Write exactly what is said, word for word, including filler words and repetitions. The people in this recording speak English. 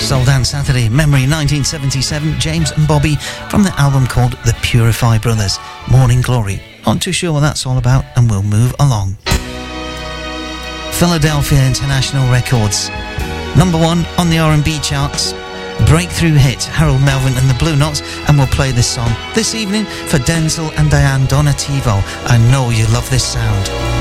Soul Dance Saturday, Memory nineteen seventy-seven, James and Bobby from the album called The Purify Brothers, Morning Glory. Not too sure what that's all about, and we'll move along. Philadelphia International Records, number one on the R and B charts. Breakthrough hit, Harold Melvin and the Blue Notes, and we'll play this song this evening for Denzel and Diane Donativo. I know you love this sound.